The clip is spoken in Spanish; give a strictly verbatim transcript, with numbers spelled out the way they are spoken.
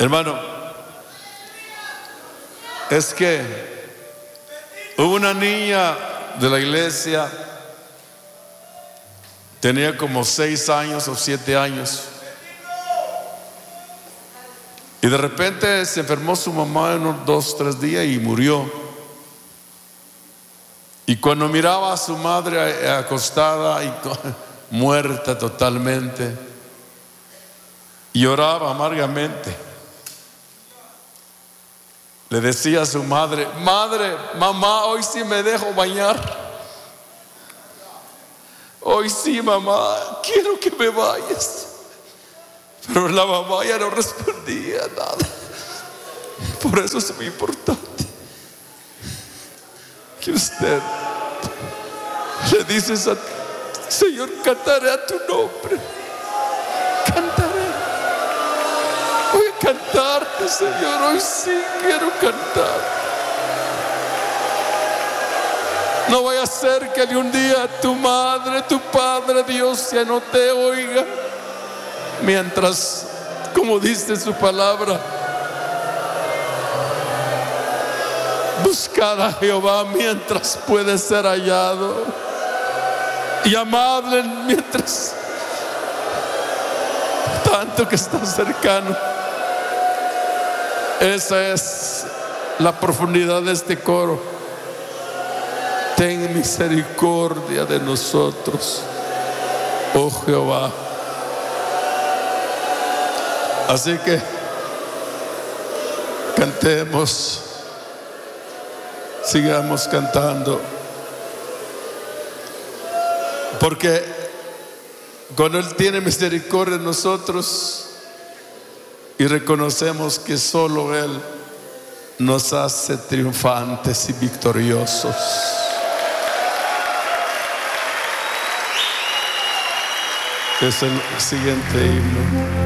Hermano, es que hubo una niña de la iglesia, tenía como seis años o siete años, y de repente se enfermó su mamá en unos dos, tres días y murió. Y cuando miraba a su madre acostada y muerta totalmente, lloraba amargamente. Le decía a su madre: madre, mamá, hoy sí me dejo bañar. Hoy sí, mamá, quiero que me vayas. Pero la mamá ya no respondía nada. Por eso es muy importante que usted le dices a Señor, cantaré a tu nombre. Cantaré. Voy a cantarte, Señor. Hoy sí quiero cantar. No vaya a ser que algún día tu madre, tu padre, Dios ya no te oiga. Mientras, como dice su palabra, buscad a Jehová mientras puede ser hallado, y amadle mientras tanto que está cercano. Esa es la profundidad de este coro. Ten misericordia de nosotros, oh Jehová. Así que cantemos, sigamos cantando, porque cuando Él tiene misericordia de nosotros y reconocemos que solo Él nos hace triunfantes y victoriosos. Es el siguiente himno.